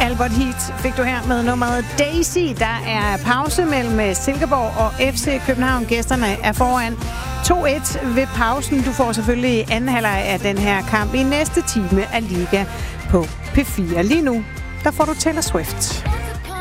Albert Heat fik du her med nummeret Daisy. Der er pause mellem Silkeborg og FC København. Gæsterne er foran 2-1 ved pausen. Du får selvfølgelig anden halvleg af den her kamp i næste time af Liga på P4. Lige nu, der får du Taylor Swift.